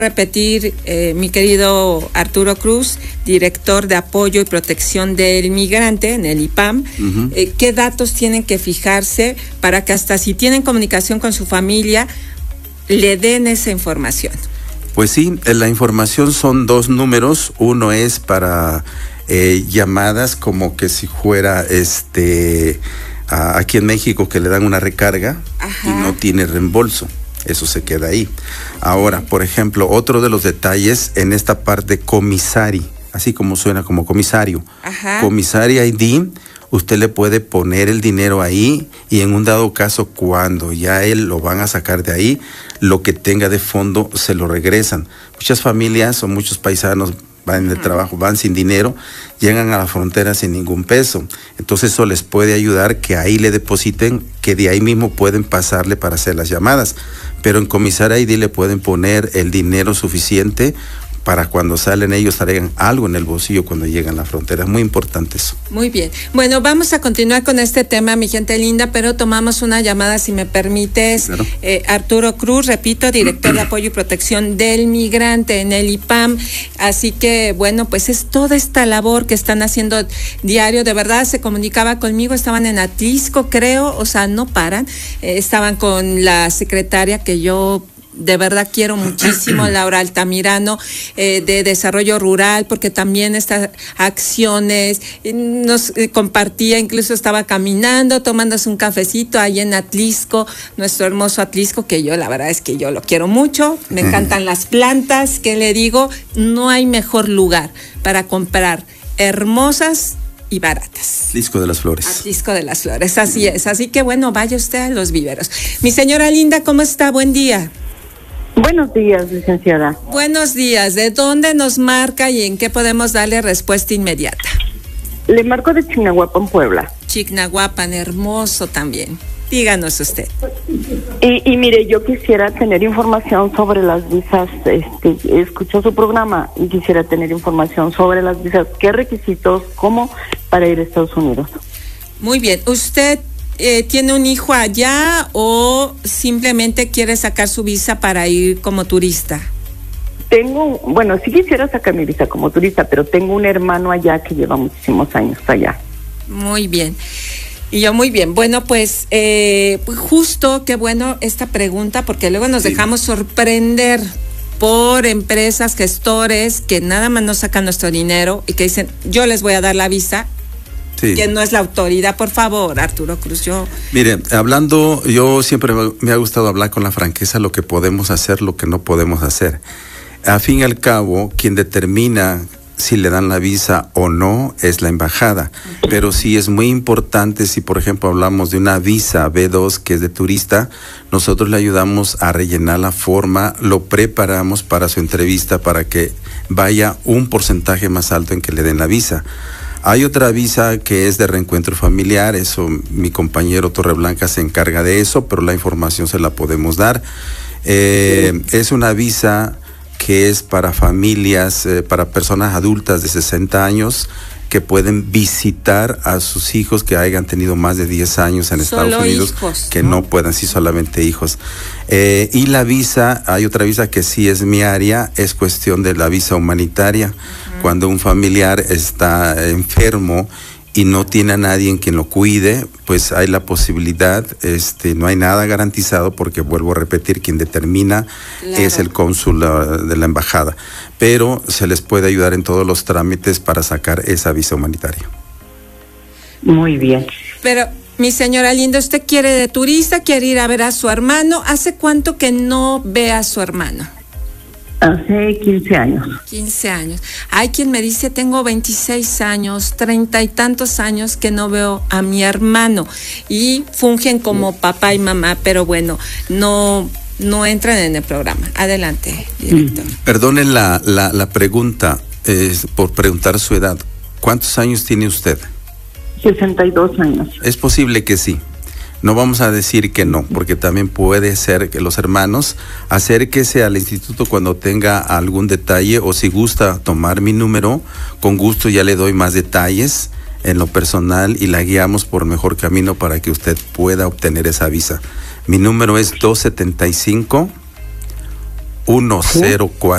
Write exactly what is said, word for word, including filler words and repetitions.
Repetir, eh, mi querido Arturo Cruz, director de apoyo y protección del migrante en el I P A M, uh-huh. eh, ¿qué datos tienen que fijarse para que hasta si tienen comunicación con su familia, le den esa información? Pues sí, la información son dos números. Uno es para eh, llamadas como que si fuera este a, aquí en México que le dan una recarga. Ajá. Y no tiene reembolso. Eso se queda ahí. Ahora, por ejemplo, otro de los detalles en esta parte comisari, así como suena como comisario. Ajá. Comisari I D, usted le puede poner el dinero ahí y en un dado caso, cuando ya él lo van a sacar de ahí, lo que tenga de fondo se lo regresan. Muchas familias o muchos paisanos van en el trabajo, van sin dinero, llegan a la frontera sin ningún peso. Entonces eso les puede ayudar que ahí le depositen, que de ahí mismo pueden pasarle para hacer las llamadas. Pero en Comisar I D le pueden poner el dinero suficiente para cuando salen ellos traigan algo en el bolsillo cuando llegan a la frontera. Es muy importante eso. Muy bien. Bueno, vamos a continuar con este tema, mi gente linda, pero tomamos una llamada, si me permites. Claro. Eh, Arturo Cruz, repito, director de apoyo y protección del migrante en el I P A M. Así que, bueno, pues es toda esta labor que están haciendo diario. De verdad, se comunicaba conmigo, estaban en Atlisco, creo, o sea, no paran. Eh, estaban con la secretaria que yo de verdad quiero muchísimo, Laura Altamirano, eh, de Desarrollo Rural, porque también estas acciones nos eh, compartía, incluso estaba caminando, tomándose un cafecito ahí en Atlisco, nuestro hermoso Atlisco, que yo la verdad es que yo lo quiero mucho, me encantan las plantas, que le digo, no hay mejor lugar para comprar hermosas y baratas. Atlisco de las Flores. Atlisco de las Flores, así es, así que bueno, vaya usted a los viveros. Mi señora linda, ¿cómo está? Buen día. Buenos días, licenciada. Buenos días. ¿De dónde nos marca y en qué podemos darle respuesta inmediata? Le marco de Chignahuapan, Puebla. Chignahuapan, hermoso también. Díganos usted. Y, y mire, yo quisiera tener información sobre las visas. Este, escucho su programa y quisiera tener información sobre las visas. ¿Qué requisitos, cómo para ir a Estados Unidos? Muy bien. ¿Usted Eh, tiene un hijo allá o simplemente quiere sacar su visa para ir como turista? Tengo, bueno, sí quisiera sacar mi visa como turista, pero tengo un hermano allá que lleva muchísimos años allá. Muy bien. Y yo muy bien. Bueno, pues, eh, pues justo, qué bueno esta pregunta, porque luego nos sí. dejamos sorprender por empresas, gestores, que nada más nos sacan nuestro dinero y que dicen, yo les voy a dar la visa. Sí. Que no es la autoridad, por favor, Arturo Cruz. Yo... Mire, hablando, yo siempre me ha gustado hablar con la franqueza lo que podemos hacer, lo que no podemos hacer. A fin y al cabo, quien determina si le dan la visa o no es la embajada. Uh-huh. Pero sí es muy importante, si por ejemplo hablamos de una visa B dos que es de turista, nosotros le ayudamos a rellenar la forma, lo preparamos para su entrevista para que vaya un porcentaje más alto en que le den la visa. Hay otra visa que es de reencuentro familiar, eso mi compañero Torreblanca se encarga de eso, pero la información se la podemos dar. Eh, es una visa que es para familias, eh, para personas adultas de sesenta años que pueden visitar a sus hijos que hayan tenido más de diez años en Solo Estados Unidos, hijos, que ¿no? no puedan, sí, solamente hijos. Eh, y la visa, hay otra visa que sí es mi área, es cuestión de la visa humanitaria. Uh-huh. Cuando un familiar está enfermo y no tiene a nadie en quien lo cuide, pues hay la posibilidad, este, no hay nada garantizado porque vuelvo a repetir, quien determina claro. es el cónsul de la embajada, pero se les puede ayudar en todos los trámites para sacar esa visa humanitaria. Muy bien. Pero, mi señora linda, ¿usted quiere de turista, quiere ir a ver a su hermano? ¿Hace cuánto que no ve a su hermano? Hace quince años. quince años. Hay quien me dice, tengo veintiséis años, treinta y tantos años que no veo a mi hermano y fungen como papá y mamá, pero bueno, no, no entran en el programa. Adelante, director. Perdone la, la, la pregunta, eh, por preguntar su edad. ¿Cuántos años tiene usted? sesenta y dos años. Es posible que sí. No vamos a decir que no, porque también puede ser que los hermanos, acérquese al instituto cuando tenga algún detalle o si gusta tomar mi número, con gusto ya le doy más detalles en lo personal y la guiamos por mejor camino para que usted pueda obtener esa visa. Mi número es dos setenta y cinco, ciento cuatro.